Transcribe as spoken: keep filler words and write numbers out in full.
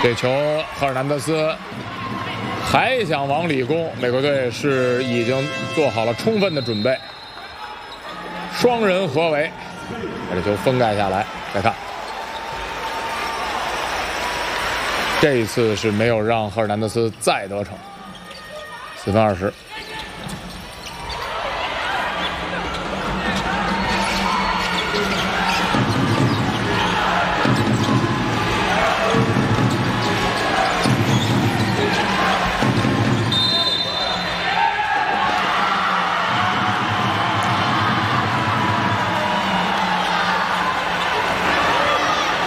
这球赫尔南德斯还想往里攻，美国队是已经做好了充分的准备，双人合围，把这球封盖下来。再看，这一次是没有让赫尔南德斯再得逞，四分二十。